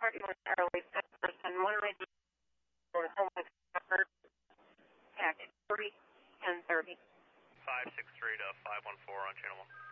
parking with early person. One of my doors homeless package 30 1030. 563 to 514 on channel 1.